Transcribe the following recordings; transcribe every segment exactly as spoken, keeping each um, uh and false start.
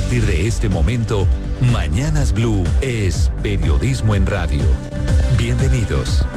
partir de este momento, Mañanas Blue es periodismo en radio. Bienvenidos.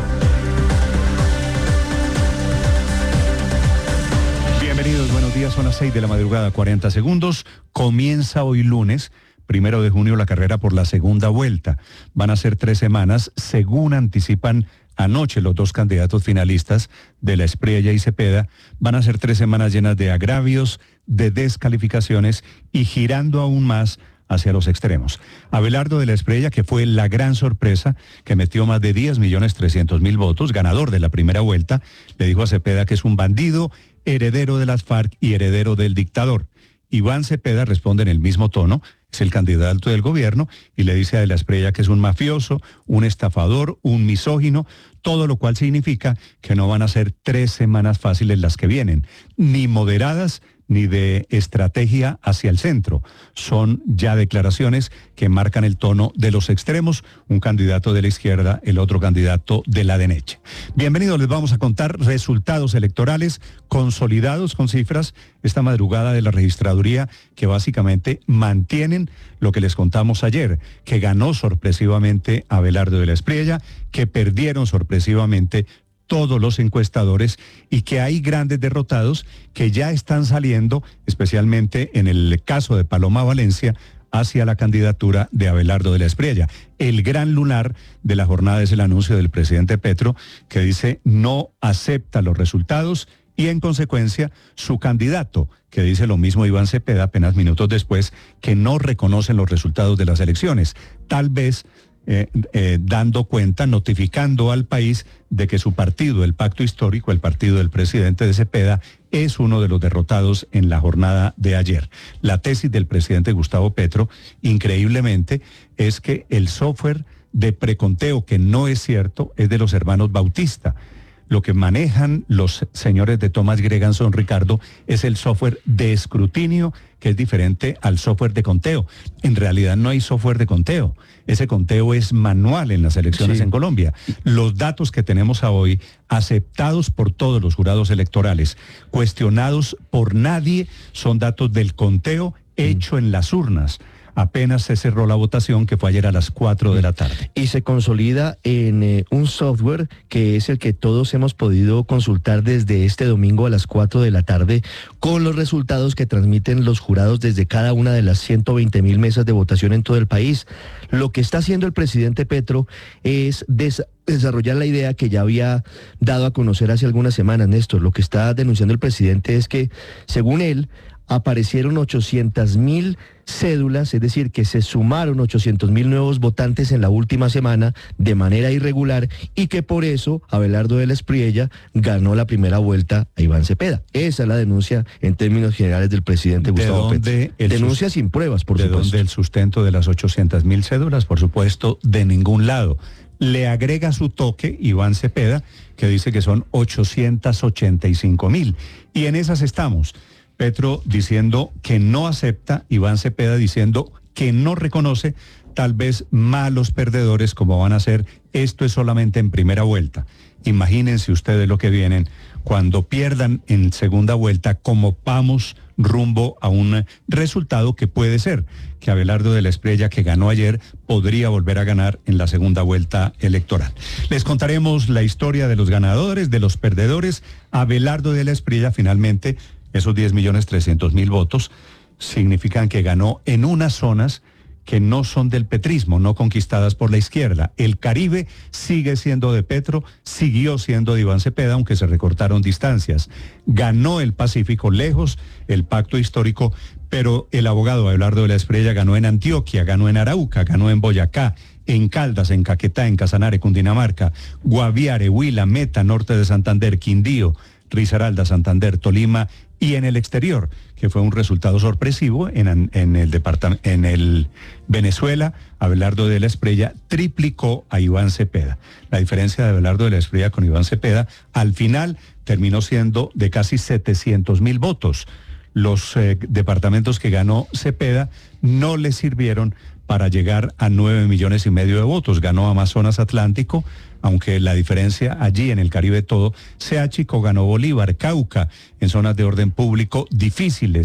Bienvenidos, buenos días, son las seis de la madrugada, cuarenta segundos. Comienza hoy lunes, primero de junio, la carrera por la segunda vuelta. Van a ser tres semanas, según anticipan anoche los dos candidatos finalistas de la Espriella y Cepeda. Van a ser tres semanas llenas de agravios, de descalificaciones y girando aún más hacia los extremos. Abelardo de la Espriella, que fue la gran sorpresa, que metió más de diez millones trescientos mil votos, ganador de la primera vuelta, le dijo a Cepeda que es un bandido, heredero de las FARC y heredero del dictador. Iván Cepeda responde en el mismo tono, es el candidato del gobierno, y le dice a de la Espriella que es un mafioso, un estafador, un misógino, todo lo cual significa que no van a ser tres semanas fáciles las que vienen, ni moderadas, ni de estrategia hacia el centro. Son ya declaraciones que marcan el tono de los extremos, un candidato de la izquierda, el otro candidato de la derecha. Bienvenidos, les vamos a contar resultados electorales consolidados con cifras esta madrugada de la registraduría que básicamente mantienen lo que les contamos ayer, que ganó sorpresivamente Abelardo de la Espriella, que perdieron sorpresivamente todos los encuestadores y que hay grandes derrotados que ya están saliendo, especialmente en el caso de Paloma Valencia, hacia la candidatura de Abelardo de la Espriella. El gran lunar de la jornada es el anuncio del presidente Petro, que dice no acepta los resultados y en consecuencia su candidato, que dice lo mismo Iván Cepeda apenas minutos después, que no reconocen los resultados de las elecciones. Tal vez Eh, eh, dando cuenta, notificando al país de que su partido, el Pacto Histórico, el partido del presidente de Cepeda, es uno de los derrotados en la jornada de ayer. La tesis del presidente Gustavo Petro, increíblemente, es que el software de preconteo, que no es cierto, es de los hermanos Bautista. Lo que manejan los señores de Thomas Greganson, Ricardo, es el software de escrutinio, que es diferente al software de conteo. En realidad no hay software de conteo. Ese conteo es manual en las elecciones sí. en Colombia. Los datos que tenemos a hoy, aceptados por todos los jurados electorales, cuestionados por nadie, son datos del conteo hecho mm. en las urnas. Apenas se cerró la votación, que fue ayer a las cuatro de la tarde. Y se consolida en eh, un software que es el que todos hemos podido consultar desde este domingo a las cuatro de la tarde, con los resultados que transmiten los jurados desde cada una de las ciento veinte mil mesas de votación en todo el país. Lo que está haciendo el presidente Petro es des- desarrollar la idea que ya había dado a conocer hace algunas semanas, Néstor. Lo que está denunciando el presidente es que, según él, aparecieron ochocientas mil cédulas, es decir, que se sumaron ochocientos mil nuevos votantes en la última semana de manera irregular y que por eso Abelardo de la Espriella ganó la primera vuelta a Iván Cepeda. Esa es la denuncia en términos generales del presidente Gustavo Petro. Denuncia sin pruebas, por supuesto. ¿De dónde el sustento de las ochocientas mil cédulas? Por supuesto, de ningún lado. Le agrega su toque Iván Cepeda, que dice que son ochocientas ochenta y cinco mil. Y en esas estamos. Petro diciendo que no acepta, Iván Cepeda diciendo que no reconoce, tal vez malos perdedores como van a ser. Esto es solamente en primera vuelta. Imagínense ustedes lo que vienen cuando pierdan en segunda vuelta, como vamos rumbo a un resultado que puede ser que Abelardo de la Espriella, que ganó ayer, podría volver a ganar en la segunda vuelta electoral. Les contaremos la historia de los ganadores, de los perdedores. Abelardo de la Espriella finalmente, esos diez millones trescientos mil votos significan que ganó en unas zonas que no son del petrismo, no conquistadas por la izquierda. El Caribe sigue siendo de Petro, siguió siendo de Iván Cepeda, aunque se recortaron distancias. Ganó el Pacífico lejos, el Pacto Histórico, pero el abogado Abelardo de la Espriella ganó en Antioquia, ganó en Arauca, ganó en Boyacá, en Caldas, en Caquetá, en Casanare, Cundinamarca, Guaviare, Huila, Meta, norte de Santander, Quindío, Risaralda, Santander, Tolima y en el exterior, que fue un resultado sorpresivo en, en el departamento, en el Venezuela. Abelardo de la Espriella triplicó a Iván Cepeda. La diferencia de Abelardo de la Espriella con Iván Cepeda al final terminó siendo de casi setecientos mil votos. Los eh, departamentos que ganó Cepeda no le sirvieron para llegar a nueve millones y medio de votos. Ganó Amazonas Atlántico, aunque la diferencia allí en el Caribe todo se achicó. Ganó Bolívar, Cauca, en zonas de orden público difíciles.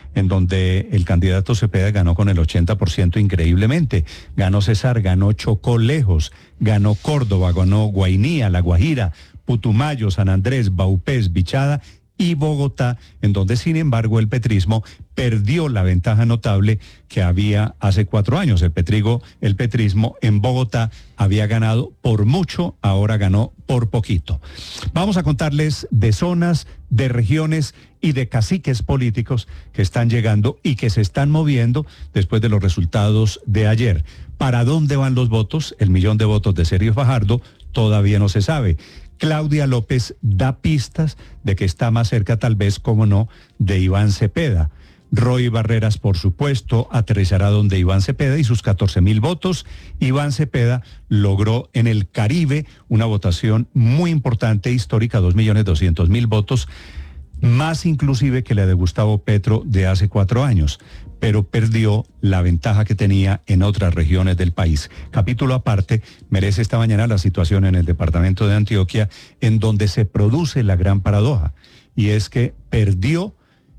en donde el candidato Cepeda ganó con el ochenta por ciento increíblemente. Ganó Cesar, ganó Chocó lejos, ganó Córdoba, ganó Guainía, La Guajira, Putumayo, San Andrés, Baupés, Bichada y Bogotá, en donde sin embargo el petrismo perdió la ventaja notable que había hace cuatro años. El petrigo, el petrismo en Bogotá había ganado por mucho, ahora ganó por poquito. Vamos a contarles de zonas, de regiones y de caciques políticos que están llegando y que se están moviendo después de los resultados de ayer. ¿Para dónde van los votos? El millón de votos de Sergio Fajardo todavía no se sabe. Claudia López da pistas de que está más cerca, tal vez, como no, de Iván Cepeda. Roy Barreras, por supuesto, aterrizará donde Iván Cepeda y sus catorce mil votos. Iván Cepeda logró en el Caribe una votación muy importante, histórica, dos millones doscientos mil votos, más inclusive que la de Gustavo Petro de hace cuatro años, pero perdió la ventaja que tenía en otras regiones del país. Capítulo aparte merece esta mañana la situación en el departamento de Antioquia, en donde se produce la gran paradoja, y es que perdió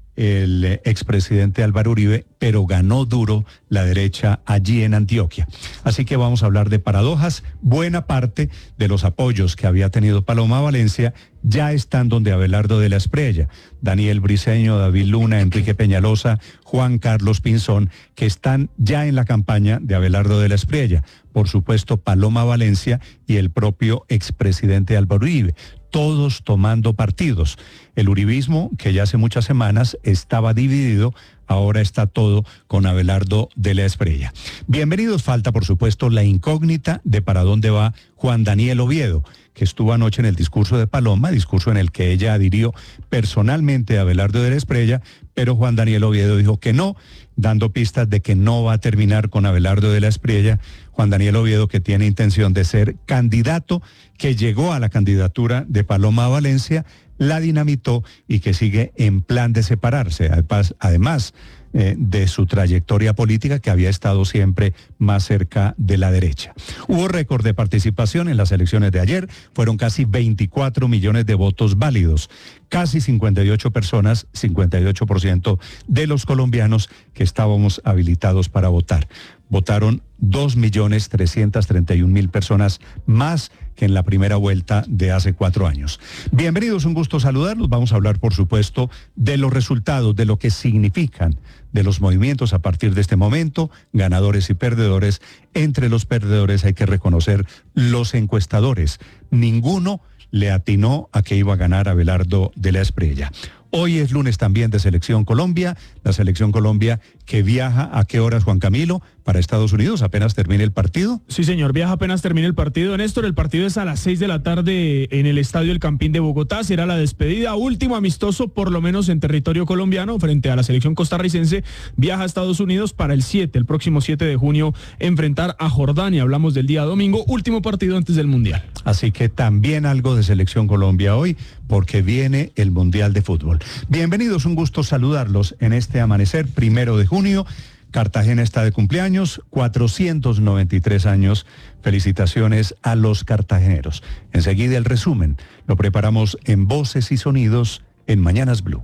el expresidente Álvaro Uribe, pero ganó duro la derecha allí en Antioquia. Así que vamos a hablar de paradojas. Buena parte de los apoyos que había tenido Paloma Valencia ya están donde Abelardo de la Espriella, Daniel Briceño, David Luna, Enrique Peñalosa, Juan Carlos Pinzón, que están ya en la campaña de Abelardo de la Espriella. Por supuesto, Paloma Valencia y el propio expresidente Álvaro Uribe, todos tomando partidos. El uribismo, que ya hace muchas semanas estaba dividido, ahora está todo con Abelardo de la Espriella. Bienvenidos. Falta, por supuesto, la incógnita de para dónde va Juan Daniel Oviedo, que estuvo anoche en el discurso de Paloma, discurso en el que ella adhirió personalmente a Abelardo de la Espriella, pero Juan Daniel Oviedo dijo que no, dando pistas de que no va a terminar con Abelardo de la Espriella. Juan Daniel Oviedo, que tiene intención de ser candidato, que llegó a la candidatura de Paloma Valencia, la dinamitó y que sigue en plan de separarse. Además, además eh, de su trayectoria política, que había estado siempre más cerca de la derecha. Hubo récord de participación en las elecciones de ayer, fueron casi veinticuatro millones de votos válidos, casi cincuenta y ocho personas, cincuenta y ocho por ciento de los colombianos que estábamos habilitados para votar. Votaron dos millones trescientos treinta y un mil personas más que en la primera vuelta de hace cuatro años. Bienvenidos, un gusto saludarlos. Vamos a hablar, por supuesto, de los resultados, de lo que significan, de los movimientos a partir de este momento, ganadores y perdedores. Entre los perdedores hay que reconocer los encuestadores. Ninguno le atinó a que iba a ganar Abelardo de la Espriella. Hoy es lunes también de Selección Colombia, la Selección Colombia que viaja, ¿a qué horas, Juan Camilo? Para Estados Unidos, apenas termine el partido. Sí, señor, viaja apenas termine el partido. Néstor, el partido es a las seis de la tarde en el Estadio El Campín de Bogotá. Será la despedida, último amistoso, por lo menos en territorio colombiano, frente a la selección costarricense. Viaja a Estados Unidos para el siete, el próximo siete de junio, enfrentar a Jordania. Hablamos del día domingo, último partido antes del Mundial. Así que también algo de Selección Colombia hoy, porque viene el Mundial de Fútbol. Bienvenidos, un gusto saludarlos en este amanecer primero de junio. Cartagena está de cumpleaños, cuatrocientos noventa y tres años. Felicitaciones a los cartageneros. Enseguida el resumen lo preparamos en Voces y Sonidos en Mañanas Blue.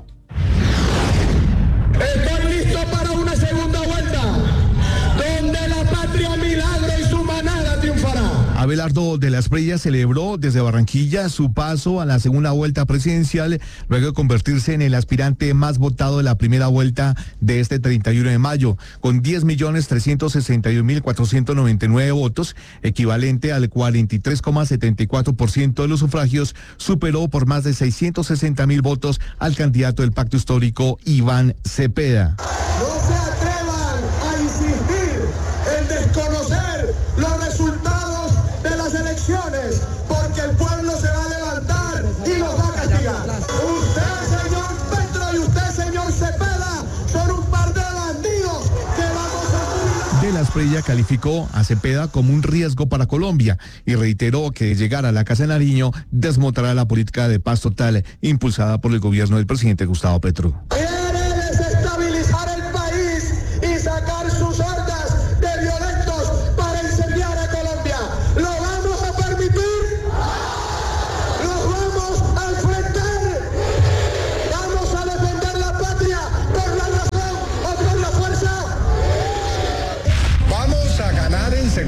Estoy listo para una segunda vuelta, donde la patria milagro y su manada triunfará. Abelardo de la Espriella celebró desde Barranquilla su paso a la segunda vuelta presidencial, luego de convertirse en el aspirante más votado de la primera vuelta de este treinta y uno de mayo, con diez millones trescientos sesenta y un mil cuatrocientos noventa y nueve votos, equivalente al cuarenta y tres coma setenta y cuatro por ciento de los sufragios. Superó por más de seiscientos sesenta mil votos al candidato del Pacto Histórico, Iván Cepeda. No se atrevan a insistir en desconocer los resultados de las elecciones, porque el pueblo se va a levantar y los va a castigar. Usted, señor Petro, y usted, señor Cepeda, son un par de bandidos que vamos a punir. De la Espriella calificó a Cepeda como un riesgo para Colombia y reiteró que de llegar a la Casa de Nariño desmontará la política de paz total impulsada por el gobierno del presidente Gustavo Petro. Quiere desestabilizar el país y sacar sus hordas de violentos para incendiar a Colombia. ¿Lo vamos a permitir? ¿Los vamos a enfrentar? ¿Vamos a defender la patria por la razón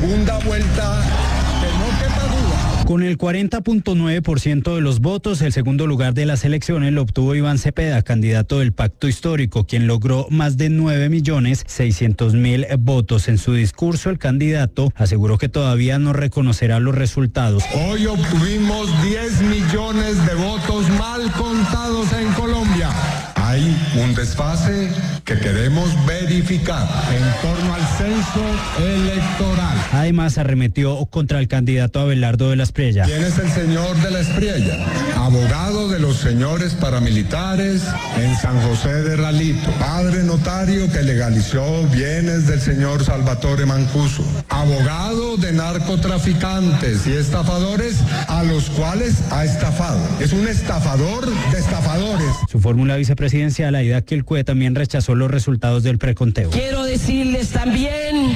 segunda vuelta, que no quepa duda. Con el cuarenta punto nueve por ciento de los votos, el segundo lugar de las elecciones lo obtuvo Iván Cepeda, candidato del Pacto Histórico, quien logró más de nueve millones seiscientos mil votos. En su discurso, el candidato aseguró que todavía no reconocerá los resultados. Hoy obtuvimos diez millones de votos mal contados en Colombia. Hay un desfase que queremos verificar en torno al censo electoral. Además, arremetió contra el candidato Abelardo de la Espriella. ¿Quién es el señor de la Espriella? Abogado de los señores paramilitares en San José de Ralito. Padre notario que legalizó bienes del señor Salvatore Mancuso. Abogado de narcotraficantes y estafadores a los cuales ha estafado. Es un estafador de estafadores. Su fórmula vicepresidencial, Aida Quilcue, también rechazó los resultados del preconteo. Quiero decirles también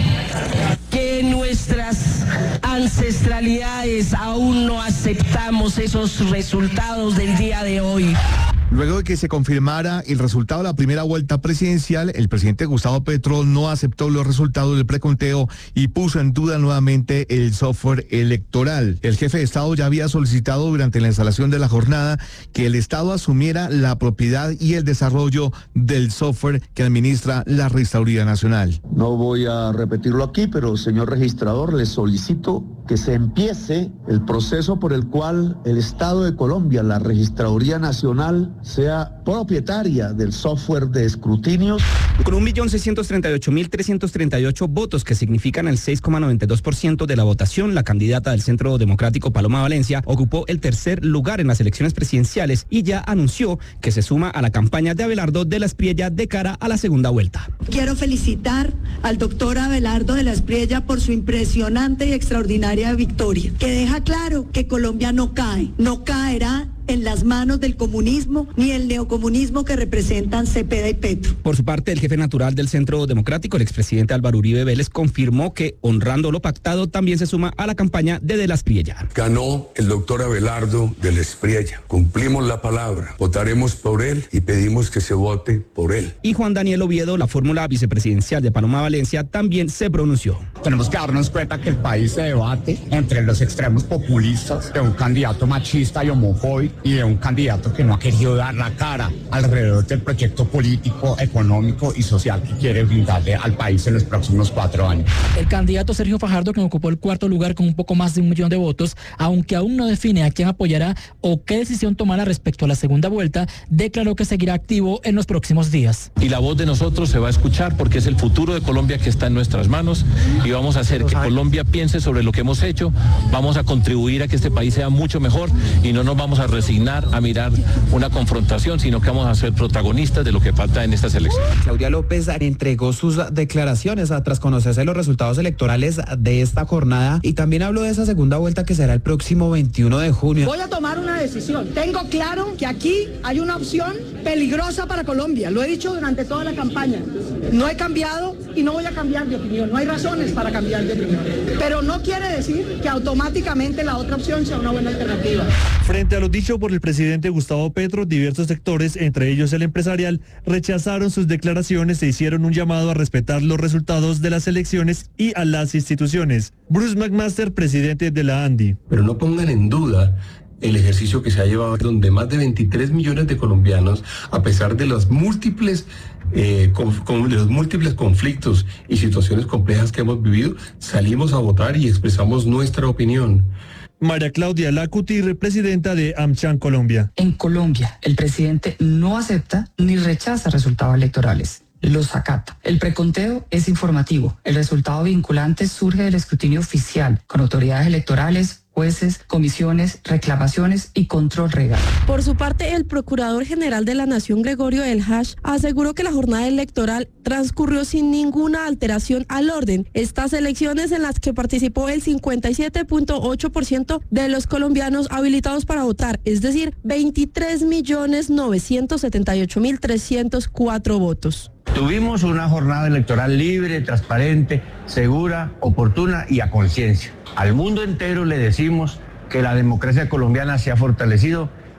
que nuestras ancestralidades aún no aceptamos esos resultados del día de hoy. Luego de que se confirmara el resultado de la primera vuelta presidencial, el presidente Gustavo Petro no aceptó los resultados del preconteo y puso en duda nuevamente el software electoral. El jefe de Estado ya había solicitado durante la instalación de la jornada que el Estado asumiera la propiedad y el desarrollo del software que administra la Registraduría Nacional. No voy a repetirlo aquí, pero señor registrador, le solicito que se empiece el proceso por el cual el Estado de Colombia, la Registraduría Nacional, sea propietaria del software de escrutinios. Con un millón seiscientos treinta y ocho mil trescientos treinta y ocho votos, que significan el seis coma noventa y dos por ciento de la votación, la candidata del Centro Democrático, Paloma Valencia, ocupó el tercer lugar en las elecciones presidenciales y ya anunció que se suma a la campaña de Abelardo de la Espriella de cara a la segunda vuelta. Quiero felicitar al doctor Abelardo de la Espriella por su impresionante y extraordinaria victoria, que deja claro que Colombia no cae, no caerá en las manos del comunismo ni el neocomunismo que representan Cepeda y Petro. Por su parte, el jefe natural del Centro Democrático, el expresidente Álvaro Uribe Vélez, confirmó que, honrando lo pactado, también se suma a la campaña de De la Espriella. Ganó el doctor Abelardo de la Espriella. Cumplimos la palabra. Votaremos por él y pedimos que se vote por él. Y Juan Daniel Oviedo, la fórmula vicepresidencial de Paloma Valencia, también se pronunció. Tenemos que darnos cuenta que el país se debate entre los extremos populistas de un candidato machista y homofóbico y de un candidato que no ha querido dar la cara alrededor del proyecto político, económico y social que quiere brindarle al país en los próximos cuatro años. El candidato Sergio Fajardo, que ocupó el cuarto lugar con un poco más de un millón de votos, aunque aún no define a quién apoyará o qué decisión tomará respecto a la segunda vuelta, declaró que seguirá activo en los próximos días. Y la voz de nosotros se va a escuchar porque es el futuro de Colombia que está en nuestras manos y vamos a hacer que Colombia piense sobre lo que hemos hecho, vamos a contribuir a que este país sea mucho mejor y no nos vamos a resignar a mirar una confrontación, sino que vamos a ser protagonistas de lo que falta en estas elecciones. Claudia López entregó sus declaraciones tras conocerse los resultados electorales de esta jornada y también habló de esa segunda vuelta que será el próximo veintiuno de junio. Voy a tomar una decisión. Tengo claro que aquí hay una opción peligrosa para Colombia. Lo he dicho durante toda la campaña. No he cambiado y no voy a cambiar de opinión. No hay razones para cambiar de opinión. Pero no quiere decir que automáticamente la otra opción sea una buena alternativa. Frente a lo dicho por el presidente Gustavo Petro, diversos sectores, entre ellos el empresarial, rechazaron sus declaraciones e hicieron un llamado a respetar los resultados de las elecciones y a las instituciones. Bruce McMaster, presidente de la ANDI. Pero no pongan en duda el ejercicio que se ha llevado, donde más de veintitrés millones de colombianos, a pesar de los múltiples eh, con, con, de los múltiples conflictos y situaciones complejas que hemos vivido, salimos a votar y expresamos nuestra opinión. María Claudia Lacutir, presidenta de AmCham Colombia. En Colombia, el presidente no acepta ni rechaza resultados electorales. Los acata. El preconteo es informativo. El resultado vinculante surge del escrutinio oficial con autoridades electorales, jueces, comisiones, reclamaciones y control legal. Por su parte, el Procurador General de la Nación, Gregorio del Hash, aseguró que la jornada electoral transcurrió sin ninguna alteración al orden. Estas elecciones, en las que participó el cincuenta y siete punto ocho por ciento de los colombianos habilitados para votar, es decir, veintitrés millones novecientos setenta y ocho mil trescientos cuatro votos. Tuvimos una jornada electoral libre, transparente, segura, oportuna y a conciencia. Al mundo entero le decimos que la democracia colombiana se ha fortalecido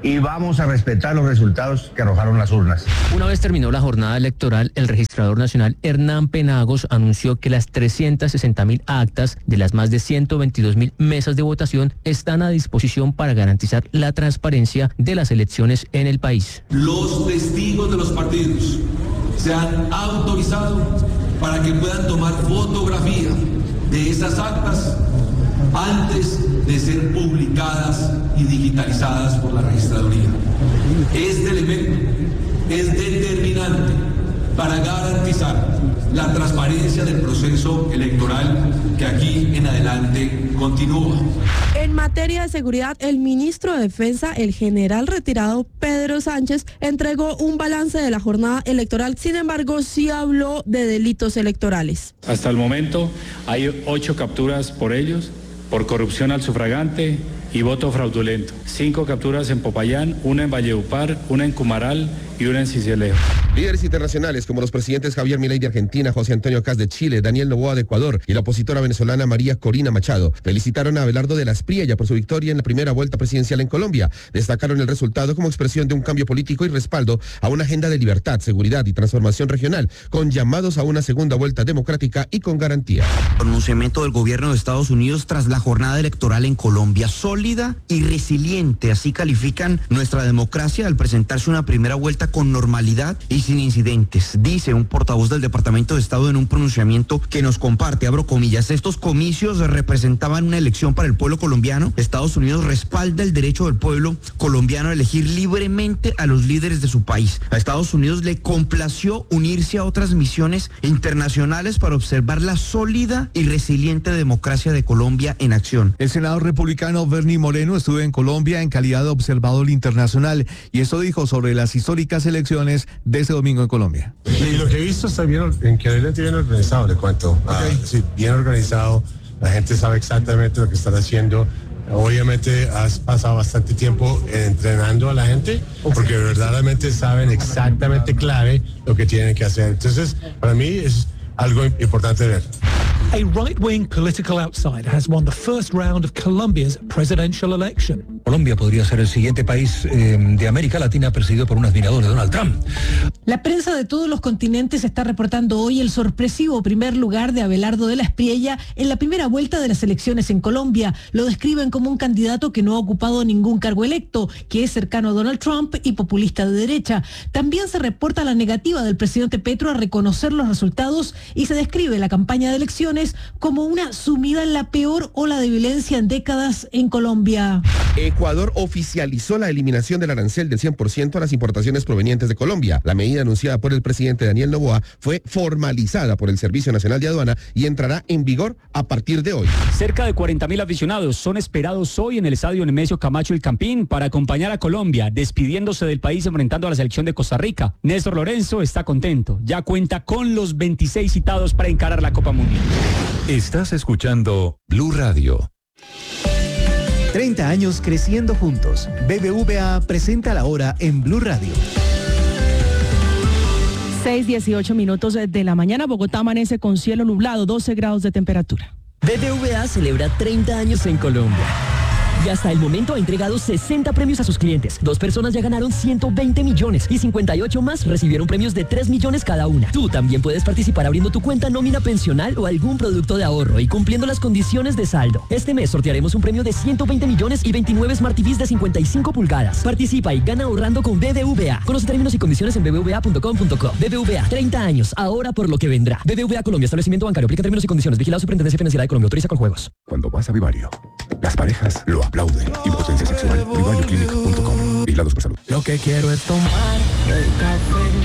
y vamos a respetar los resultados que arrojaron las urnas. Una vez terminó la jornada electoral, el registrador nacional Hernán Penagos anunció que las trescientas sesenta mil actas de las más de ciento veintidós mil mesas de votación están a disposición para garantizar la transparencia de las elecciones en el país. Los testigos de los partidos se han autorizado para que puedan tomar fotografía de esas actas antes de ser publicadas y digitalizadas por la registraduría. Este elemento es determinante para garantizar la transparencia del proceso electoral que aquí en adelante continúa. En materia de seguridad, el ministro de Defensa, el general retirado Pedro Sánchez, entregó un balance de la jornada electoral. Sin embargo, sí habló de delitos electorales. Hasta el momento hay ocho capturas por ellos, por corrupción al sufragante y voto fraudulento. Cinco capturas en Popayán, una en Valledupar, una en Cumaral y una en Sincelejo. Líderes internacionales como los presidentes Javier Milei de Argentina, José Antonio Kast de Chile, Daniel Noboa de Ecuador y la opositora venezolana María Corina Machado felicitaron a Abelardo de la Espriella por su victoria en la primera vuelta presidencial en Colombia. Destacaron el resultado como expresión de un cambio político y respaldo a una agenda de libertad, seguridad y transformación regional, con llamados a una segunda vuelta democrática y con garantía. Pronunciamiento del gobierno de Estados Unidos tras la jornada electoral en Colombia, sólida y resiliente. Así califican nuestra democracia al presentarse una primera vuelta con normalidad y sin incidentes, dice un portavoz del Departamento de Estado en un pronunciamiento que nos comparte, abro comillas, estos comicios representaban una elección para el pueblo colombiano. Estados Unidos respalda el derecho del pueblo colombiano a elegir libremente a los líderes de su país. A Estados Unidos le complació unirse a otras misiones internacionales para observar la sólida y resiliente democracia de Colombia en acción. El senador republicano Bernie Moreno estuvo en Colombia en calidad de observador internacional y esto dijo sobre las históricas elecciones de este domingo en Colombia. Y lo que he visto está bien, increíblemente bien organizado, le cuento. Okay. Ah, sí, bien organizado, la gente sabe exactamente lo que están haciendo. Obviamente has pasado bastante tiempo entrenando a la gente porque verdaderamente saben exactamente clave lo que tienen que hacer. Entonces, para mí es algo importante ver. A right-wing political outsider has won the first round of Colombia's presidential election. Colombia podría ser el siguiente país eh, de América Latina perseguido por un admirador de Donald Trump. La prensa de todos los continentes está reportando hoy el sorpresivo primer lugar de Abelardo de la Espriella en la primera vuelta de las elecciones en Colombia. Lo describen como un candidato que no ha ocupado ningún cargo electo, que es cercano a Donald Trump y populista de derecha. También se reporta la negativa del presidente Petro a reconocer los resultados y se describe la campaña de elecciones como una sumida en la peor ola de violencia en décadas en Colombia. Ecuador oficializó la eliminación del arancel del cien por ciento a las importaciones provenientes de Colombia. La medida anunciada por el presidente Daniel Noboa fue formalizada por el Servicio Nacional de Aduana y entrará en vigor a partir de hoy. Cerca de cuarenta mil aficionados son esperados hoy en el estadio Nemesio Camacho El Campín para acompañar a Colombia, despidiéndose del país enfrentando a la selección de Costa Rica. Néstor Lorenzo está contento, ya cuenta con los veintiséis citados para encarar la Copa Mundial. Estás escuchando Blue Radio. treinta años creciendo juntos. B B V A presenta la hora en Blue Radio. seis dieciocho minutos de la mañana. Bogotá amanece con cielo nublado, doce grados de temperatura. B B V A celebra treinta años en Colombia. Y hasta el momento ha entregado sesenta premios a sus clientes. Dos personas ya ganaron ciento veinte millones y cincuenta y ocho más recibieron premios de tres millones cada una. Tú también puedes participar abriendo tu cuenta nómina pensional o algún producto de ahorro y cumpliendo las condiciones de saldo. Este mes sortearemos un premio de ciento veinte millones y veintinueve Smart T Vs de cincuenta y cinco pulgadas. Participa y gana ahorrando con B B V A. Conoce términos y condiciones en b b v a punto com punto co. B B V A, treinta años, ahora por lo que vendrá. B B V A Colombia, establecimiento bancario, aplica términos y condiciones. Vigilado Superintendencia Financiera de Colombia, autoriza con juegos. Cuando vas a Vivario, las parejas lo aplauden. Impotencia sexual, vivario clinic punto com. Vigilados por salud. Lo que quiero es tomar el café.